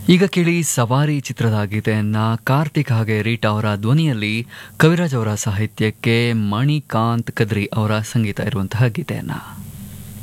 ಈಗ ಕೇಳಿ ಸವಾರಿ ಚಿತ್ರದ ಗೀತೆಯನ್ನ ಕಾರ್ತಿಕ್ ಹಾಗೆ ರೀಟಾ ಅವರ ಧ್ವನಿಯಲ್ಲಿ ಕವಿರಾಜ್ ಅವರ ಸಾಹಿತ್ಯಕ್ಕೆ ಮಣಿಕಾಂತ್ ಕದ್ರಿ ಅವರ ಸಂಗೀತ ಇರುವಂತಹ ಗೀತೆಯನ್ನ